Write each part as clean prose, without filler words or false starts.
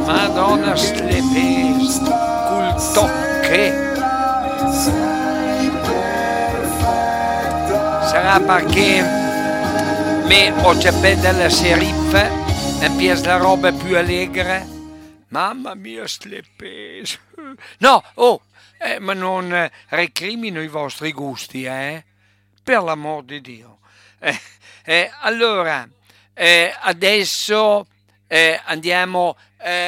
Madonna slepes, cul tocche. Sarà perché me ho c'è della seriffa e piace la roba più allegra. Mamma mia, slepes. No, ma non recrimino i vostri gusti, per l'amor di Dio. Allora, adesso andiamo.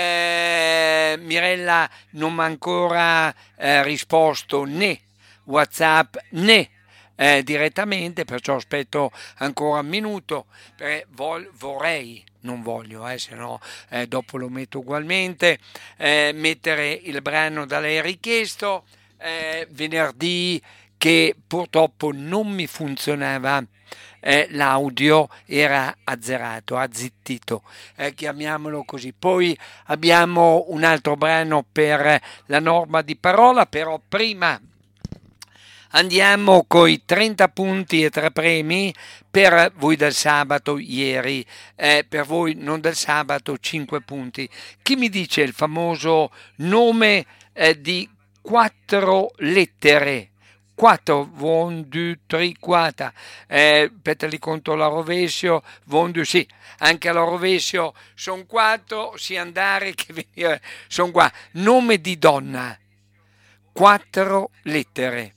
Mirella non mi ha ancora risposto né WhatsApp né direttamente, perciò aspetto ancora un minuto. Vorrei, non voglio, se no dopo lo metto ugualmente, mettere il brano da lei richiesto venerdì, che purtroppo non mi funzionava, l'audio era azzerato, azzittito, chiamiamolo così. Poi abbiamo un altro brano per la norma di parola, però prima andiamo coi 30 punti e 3 premi per voi del sabato ieri, per voi non del sabato 5 punti. Chi mi dice il famoso nome di 4 lettere? 4, 1, 2, 3, 4, aspetta li conto alla rovescio, 1, 2, sì, anche alla rovescio sono 4, sia andare che venire, sono qua, nome di donna, 4 lettere.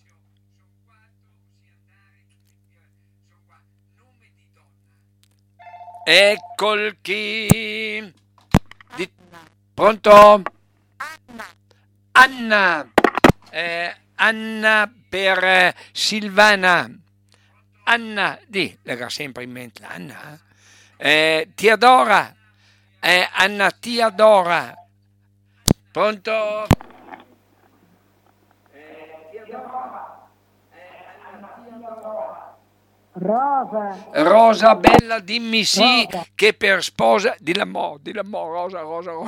Eccol chi. Pronto? Anna. Anna per Silvana. Anna, lega sempre in mente Anna. Ti adora. Anna ti adora. Pronto? Ti adora. Anna ti adora. Rosa bella, dimmi sì, Rosa. Che per sposa Rosa.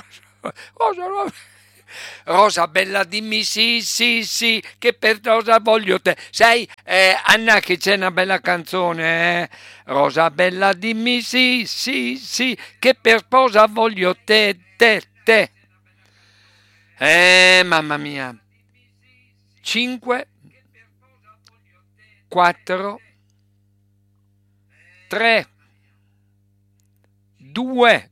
Rosa bella, dimmi sì, che per sposa voglio te. Sai, Anna, che c'è una bella canzone, Rosa bella, dimmi sì, che per sposa voglio te. Mamma mia. 5, 4, 3, 2,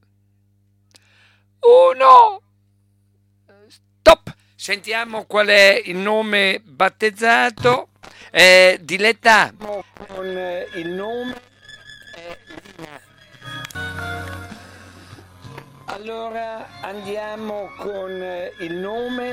1. Stop! Sentiamo qual è il nome battezzato. Diletta. Con il nome Lina. Allora andiamo con il nome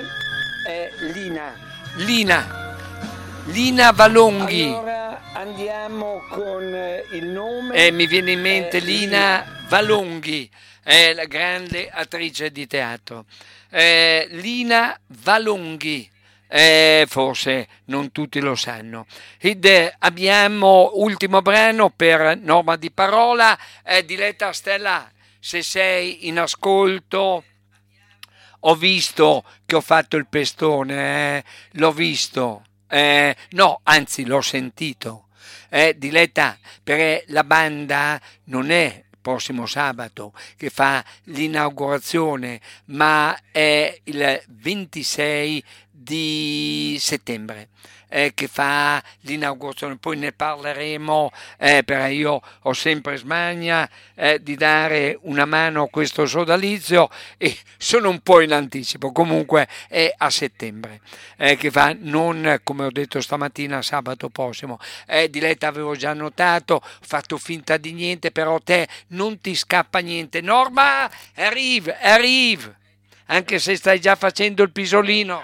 Lina Valonghi. Allora andiamo con il nome. Mi viene in mente Lina Valonghi, la grande attrice di teatro. Lina Valonghi, forse non tutti lo sanno. Ed abbiamo ultimo brano per norma di parola. Diletta Stella, se sei in ascolto, ho visto che ho fatto il pestone, l'ho visto. No, anzi l'ho sentito. Diletta, perché la banda non è prossimo sabato che fa l'inaugurazione, ma è il 26 di settembre che fa l'inaugurazione. Poi ne parleremo, perché io ho sempre smania di dare una mano a questo sodalizio e sono un po' in anticipo. Comunque è a settembre che fa, non come ho detto stamattina, sabato prossimo. Diletta, avevo già notato, ho fatto finta di niente, però te non ti scappa niente. Norma, arrive, anche se stai già facendo il pisolino.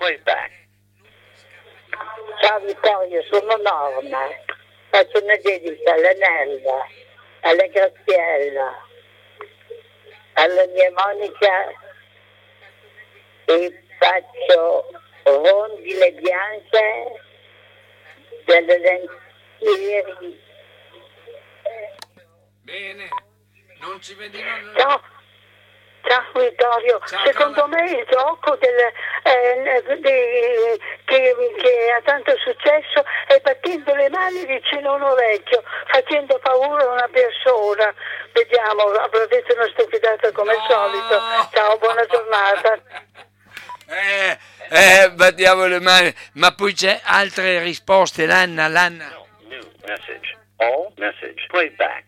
Ciao Vittorio, sono Norma, faccio una dedica alla Nelva, alla Graziella, alla mia Monica e faccio rondine bianche delle lenticchie. Bene, non ci vediamo. Ciao Vittorio, Ciao, secondo me il gioco che ha tanto successo e battendo le mani vicino a un orecchio, facendo paura a una persona. Vediamo, avrò detto una stupidata come al solito. Ciao, buona giornata. Battiamo le mani, ma poi c'è altre risposte, l'Anna. No, new message. All message. Play back.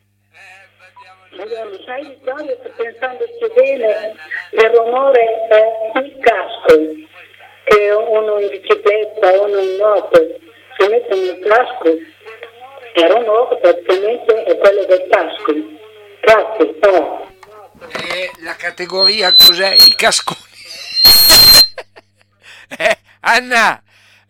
Sai Vittorio, sto pensandoci bene, il rumore è il casco, che uno in bicicletta, uno in moto, si mettono il casco, il rumore praticamente è quello del casco. Grazie, La categoria cos'è? I casconi. Anna,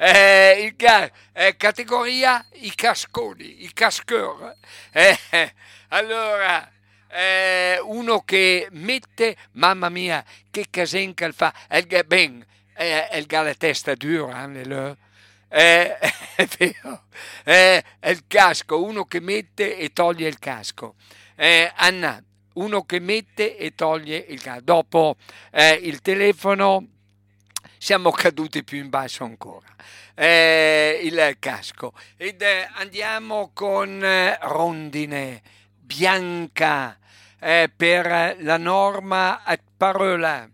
categoria i casconi, i casqueur. Allora, uno che mette, mamma mia, che casen che fa, il la testa dura, è vero, è il casco, uno che mette e toglie il casco. Anna, uno che mette e toglie il casco. Dopo il telefono siamo caduti più in basso ancora. Il casco. Ed andiamo con Rondine Bianca per la norma a parola.